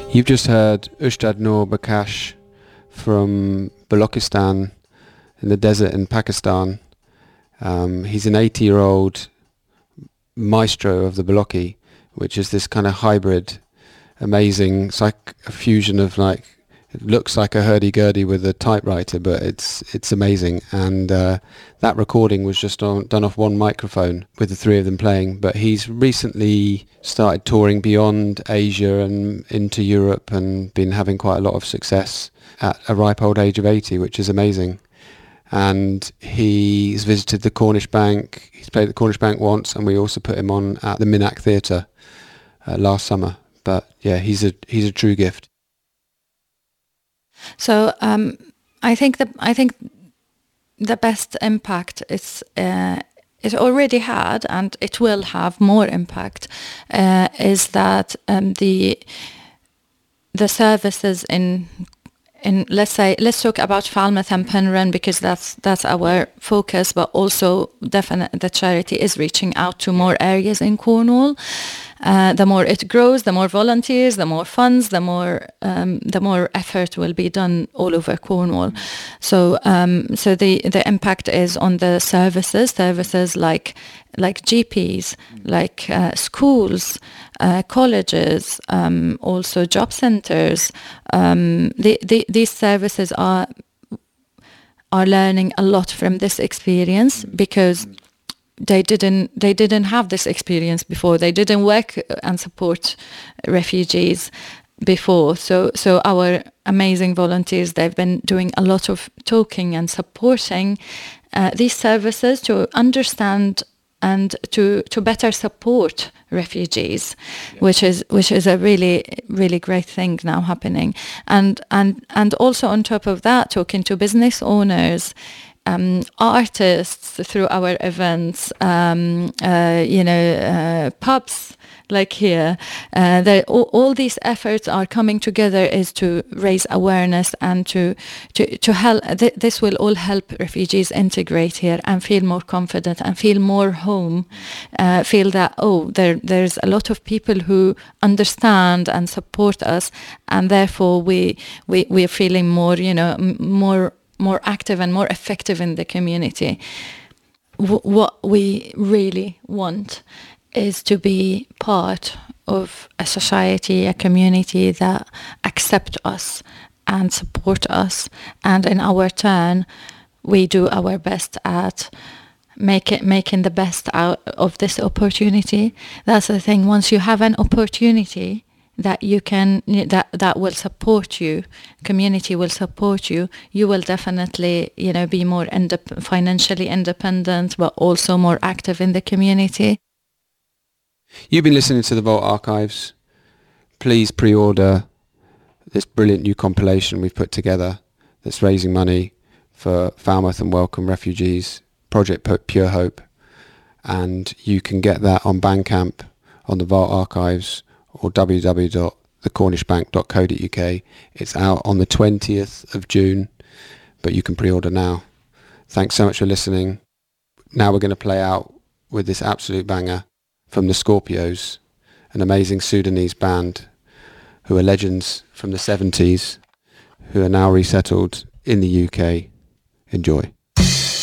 You've just heard Ustad Noor Bakash from Balochistan in the desert in Pakistan. He's an 80-year-old maestro of the Balochi, which is this kind of hybrid, amazing, it's like a fusion of like, it looks like a hurdy-gurdy with a typewriter, but it's amazing. And that recording was just done off one microphone with the three of them playing. But he's recently started touring beyond Asia and into Europe and been having quite a lot of success at a ripe old age of 80, which is amazing. And he's visited the Cornish Bank. He's played at the Cornish Bank once, and we also put him on at the Minack Theatre last summer. But yeah, he's a true gift. So I think the best impact is it already had, and it will have more impact. Is that the services in let's talk about Falmouth and Penryn, because that's our focus, but also definitely the charity is reaching out to more areas in Cornwall. The more it grows, the more volunteers, the more funds, the more effort will be done all over Cornwall. So the impact is on the services like GPs, like schools, colleges, also job centres. These services are learning a lot from this experience, because they didn't have this experience before. They didn't work and support refugees before. So our amazing volunteers, they've been doing a lot of talking and supporting these services to understand and to better support refugees, which is a really, really great thing now happening. And also on top of that, talking to business owners, artists through our events, pubs like here. All these efforts are coming together is to raise awareness and to help. This will all help refugees integrate here and feel more confident and feel more home. Feel that there's a lot of people who understand and support us, and therefore we're feeling more active and more effective in the community. What we really want is to be part of a society, a community that accept us and support us, and in our turn we do our best at making the best out of this opportunity. That's the thing. Once you have an opportunity that you can, that will support you, community will support you, you will definitely be more financially independent, but also more active in the community. You've been listening to the Vault Archives. Please pre-order this brilliant new compilation we've put together that's raising money for Falmouth and Welcome Refugees, Project Pure Hope, and you can get that on Bandcamp, on the Vault Archives, or www.thecornishbank.co.uk. It's out on the 20th of June, but you can pre-order now. Thanks so much for listening. Now we're going to play out with this absolute banger from the Scorpios, an amazing Sudanese band who are legends from the 70s, who are now resettled in the UK. Enjoy.